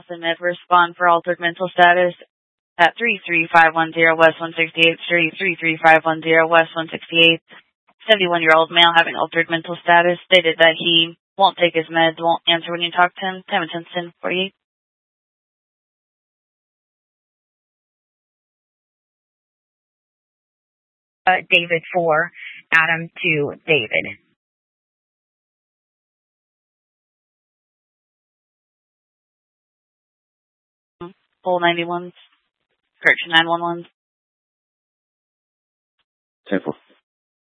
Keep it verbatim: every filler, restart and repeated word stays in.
Austin Med respond for altered mental status at three three five one zero West one sixty-eighth Street, three three five one zero West one sixty-eighth. seventy-one-year-old male having altered mental status stated that he won't take his meds, won't answer when you talk to him. Time attention for you. Uh, David four, Adam two, David. Full ninety-ones. Correction nine one one. ten four.